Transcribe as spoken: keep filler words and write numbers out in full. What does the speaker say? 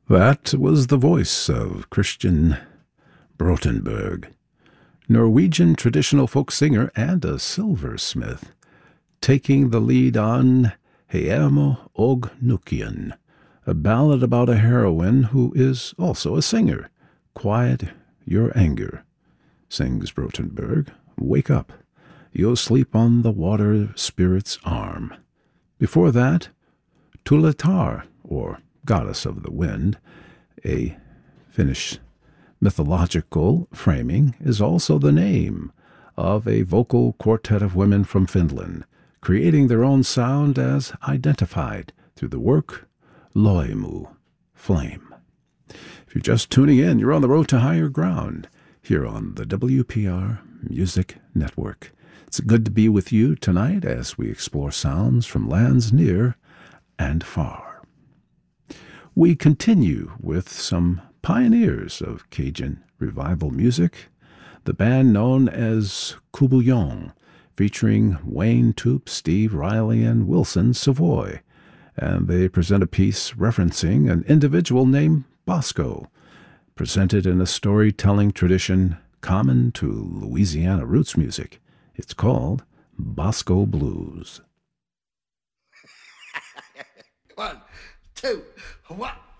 That was the voice of Christian Brotenberg, Norwegian traditional folk singer and a silversmith, taking the lead on Heimo og Nukkien, a ballad about a heroine who is also a singer. Quiet your anger, sings Brotenberg. Wake up. You'll sleep on the water spirit's arm. Before that, Tulitar, or goddess of the wind, a Finnish mythological framing, is also the name of a vocal quartet of women from Finland, creating their own sound as identified through the work Loimu, Flame. If you're just tuning in, you're on the road to higher ground here on the W P R Music Network. It's good to be with you tonight as we explore sounds from lands near and far. We continue with some pioneers of Cajun revival music, the band known as Kubuyong, featuring Wayne Toup, Steve Riley, and Wilson Savoy, and they present a piece referencing an individual named Bosco, presented in a storytelling tradition common to Louisiana roots music. It's called Bosco Blues. One, two, one.